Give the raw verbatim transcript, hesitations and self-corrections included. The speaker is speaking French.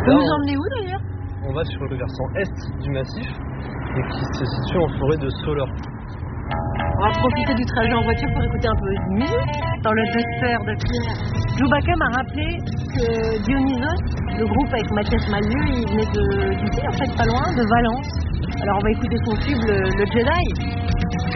Vous nous emmenez où d'ailleurs? On va sur le versant est du massif et qui se situe en forêt de Soleure. On va profiter du trajet en voiture pour écouter un peu de musique dans le Duster de Pierre. Chewbacca m'a rappelé que Dionysos, le groupe avec Mathias Mallieu, il venait de d'ici en fait, pas loin, de Valence. Alors on va écouter son tube, le, le Jedi.